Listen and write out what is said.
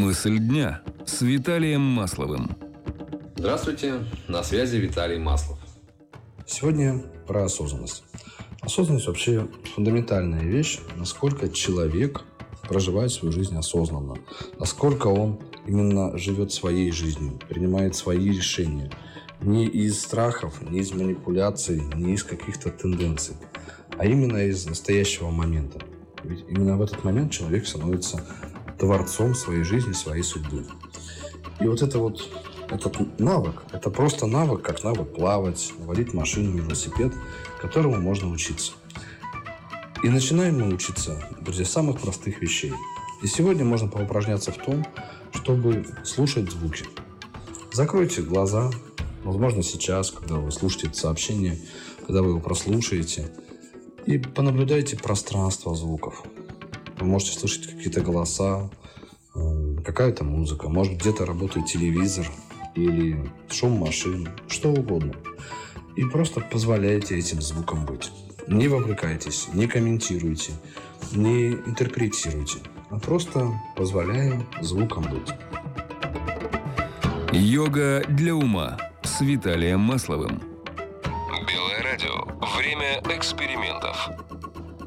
Мысль дня с Виталием Масловым. Здравствуйте, на связи Виталий Маслов. Сегодня про осознанность. Осознанность вообще фундаментальная вещь, насколько человек проживает свою жизнь осознанно, насколько он именно живет своей жизнью, принимает свои решения. Не из страхов, не из манипуляций, не из каких-то тенденций, а именно из настоящего момента. Ведь именно в этот момент человек становится творцом своей жизни, своей судьбы. И вот этот навык, это просто навык, как навык плавать, водить машину, велосипед, которому можно учиться. И начинаем мы учиться, друзья, с самых простых вещей. И сегодня можно поупражняться в том, чтобы слушать звуки. Закройте глаза, возможно, сейчас, когда вы слушаете это сообщение, когда вы его прослушаете, и понаблюдайте пространство звуков. Вы можете слышать какие-то голоса, какая-то музыка, может, где-то работает телевизор или шум машин, что угодно. И просто позволяйте этим звукам быть. Не вовлекайтесь, не комментируйте, не интерпретируйте, а просто позволяем звукам быть. Йога для ума с Виталием Масловым. Белое радио. Время экспериментов.